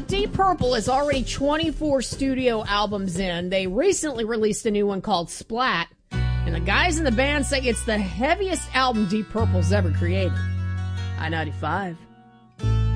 Deep Purple is already 24 studio albums in. They recently released a new one called Splat, and the guys in the band say it's the heaviest album Deep Purple's ever created. I-95.